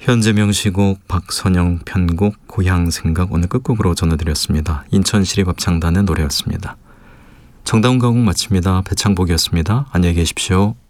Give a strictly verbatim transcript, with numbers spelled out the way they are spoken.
현재 명시곡 박선영 편곡 고향생각 오늘 끝곡으로 전해드렸습니다. 인천시립합창단의 노래였습니다. 정다운 가곡 마칩니다. 배창복이었습니다. 안녕히 계십시오.